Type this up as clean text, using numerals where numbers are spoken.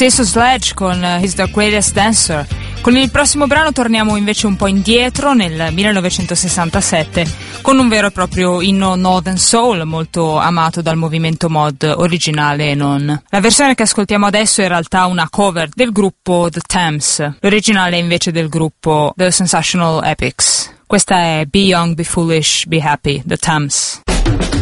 Stesso Sledge con He's the Greatest Dancer. Con il prossimo brano torniamo invece un po' indietro nel 1967 con un vero e proprio inno Northern Soul molto amato dal movimento mod originale e non. La versione che ascoltiamo adesso è in realtà una cover del gruppo The Thames, l'originale è invece del gruppo The Sensational Epics. Questa è Be Young, Be Foolish, Be Happy, The Thames.